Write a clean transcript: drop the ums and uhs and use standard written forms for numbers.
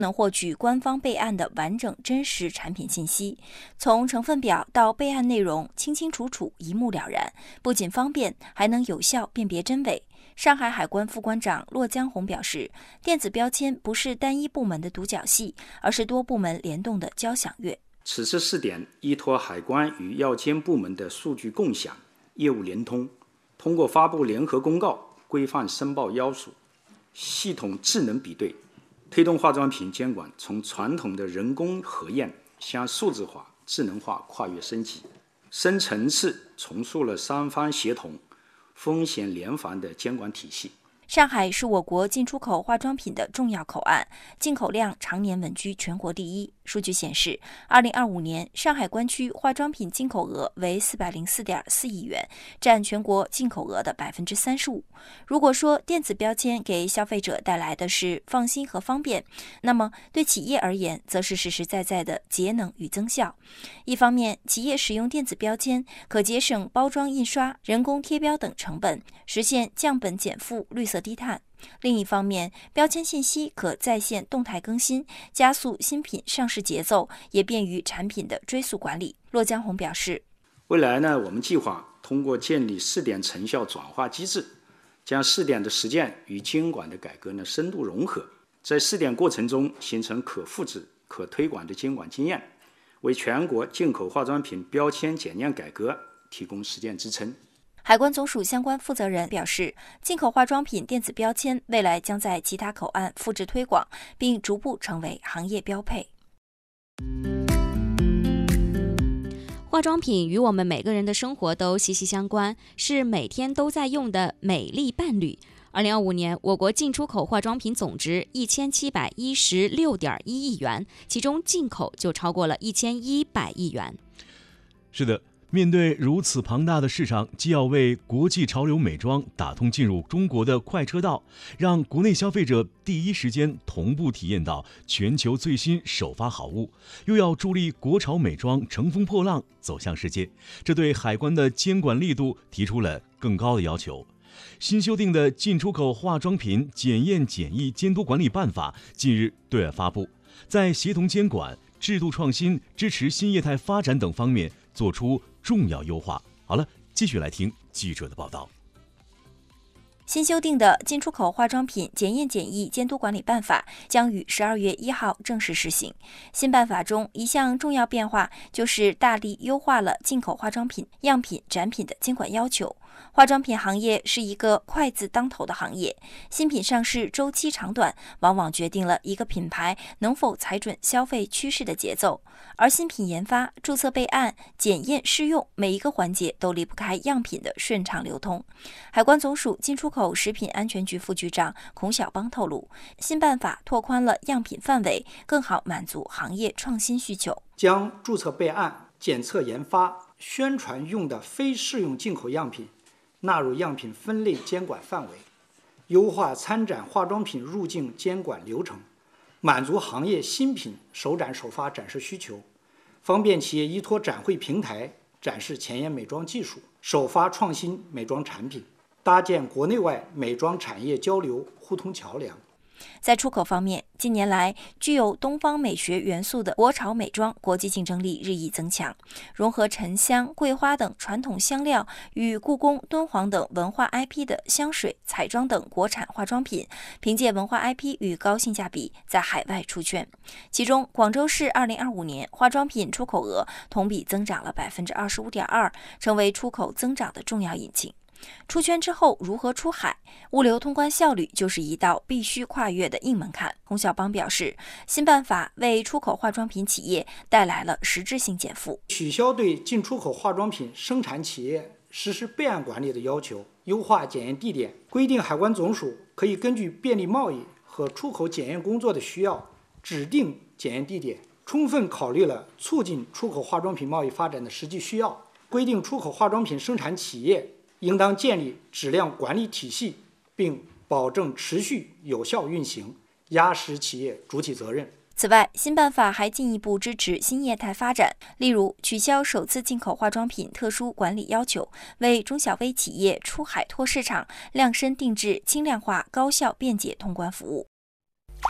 能获取官方备案的完整真实产品信息，从成分表到备案内容清清楚楚、一目了然，不仅方便，还能有效辨别真伪。上海海关副关长骆江红表示，电子标签不是单一部门的独角戏，而是多部门联动的交响乐。 此次试点依托海关与药监部门的数据共享、业务联通，通过发布联合公告、规范申报要素、系统智能比对，推动化妆品监管从传统的人工核验向数字化、智能化跨越升级，深层次重塑了三方协同、风险联防的监管体系。 上海是我国进出口化妆品的重要口岸，进口量常年稳居全国第一。数据显示，2025年上海关区化妆品进口额为404.4亿元，占全国进口额的35%。如果说电子标签给消费者带来的是放心和方便，那么对企业而言，则是实实在在的节能与增效。一方面，企业使用电子标签可节省包装印刷、人工贴标等成本，实现降本减负、绿色低碳。另一方面，标签信息可在线动态更新，加速新品上市节奏，也便于产品的追溯管理。骆江红表示， 未来呢，我们计划通过建立试点成效转化机制，将试点的实践与监管的改革呢深度融合，在试点过程中形成可复制、可推广的监管经验，为全国进口化妆品标签检验改革提供实践支撑。 海关总署相关负责人表示，进口化妆品电子标签未来将在其他口岸复制推广，并逐步成为行业标配。 化妆品与我们每个人的生活都息息相关，是每天都在用的美丽伴侣。2025年，我国进出口化妆品总值1716.1亿元，其中进口就超过了1100亿元。 是的。面对如此庞大的市场，既要为国际潮流美妆打通进入中国的快车道，让国内消费者第一时间同步体验到全球最新首发好物，又要助力国潮美妆乘风破浪走向世界，这对海关的监管力度提出了更高的要求。新修订的《进出口化妆品检验检疫监督管理办法》近日对外发布，在协同监管、制度创新、支持新业态发展等方面做出重要优化。好了，继续来听记者的报道。 新修订的《进出口化妆品检验检疫监督管理办法》将于12月1号正式实行。新办法中一项重要变化就是大力优化了进口化妆品样品展品的监管要求。化妆品行业是一个快字当头的行业，新品上市周期长短往往决定了一个品牌能否踩准消费趋势的节奏。而新品研发、注册备案、检验试用每一个环节都离不开样品的顺畅流通。海关总署进出口食品安全局副局长孔晓邦透露，新办法拓宽了样品范围，更好满足行业创新需求， 将注册备案、检测研发、宣传用的非适用进口样品纳入样品分类监管范围，优化参展化妆品入境监管流程，满足行业新品首展首发展示需求，方便企业依托展会平台展示前沿美妆技术，首发创新美妆产品，搭建国内外美妆产业交流互通桥梁。 在出口方面，近年来具有东方美学元素的国潮美妆国际竞争力日益增强，融合沉香、桂花等传统香料与故宫、敦煌等文化 IP 的香水、彩妆等国产化妆品，凭借文化 IP 与高性价比在海外出圈。其中，广州市2025年化妆品出口额同比增长了25.2%，成为出口增长的重要引擎。出圈之后如何出海？物流通关效率就是一道必须跨越的硬门槛。孔晓邦表示，新办法为出口化妆品企业带来了实质性减负， 取消对进出口化妆品生产企业实施备案管理的要求，优化检验地点，规定海关总署可以根据便利贸易和出口检验工作的需要，指定检验地点，充分考虑了促进出口化妆品贸易发展的实际需要，规定出口化妆品生产企业应当建立质量管理体系，并保证持续有效运行，压实企业主体责任。 此外，新办法还进一步支持新业态发展，例如取消首次进口化妆品特殊管理要求，为中小微企业出海拓市场量身定制轻量化、高效便捷通关服务。